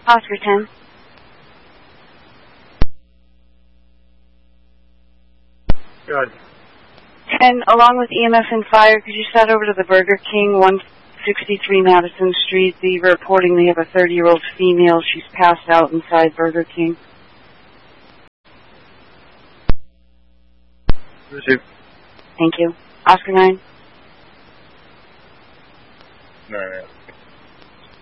Oscar 10. Good. 10, along with EMF and fire, could you start over to the Burger King, 163 Madison Street? They reporting they have a 30-year-old female. She's passed out inside Burger King. Receive. Thank you. Oscar 9.